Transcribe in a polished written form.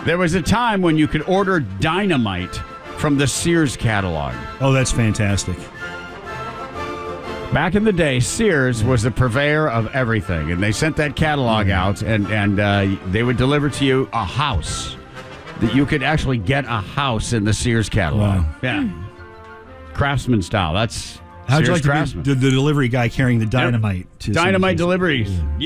There was a time when you could order dynamite from the Sears catalog. Oh, that's fantastic. Back in the day, Sears was the purveyor of everything, and they sent that catalog out, and they would deliver to you a house. That you could actually get a house in the Sears catalog. Wow. Yeah. Craftsman style. That's How'd you Sears like to Craftsman. be the delivery guy carrying the dynamite? To Dynamite someone's- deliveries.